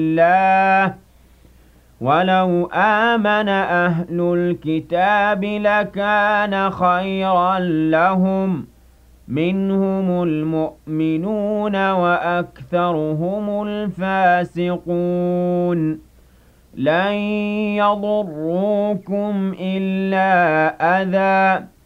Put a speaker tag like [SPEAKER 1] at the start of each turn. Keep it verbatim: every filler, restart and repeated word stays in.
[SPEAKER 1] الله ولو آمن أهل الكتاب لكان خيرا لهم منهم المؤمنون وأكثرهم الفاسقون لن يضروكم إلا أذى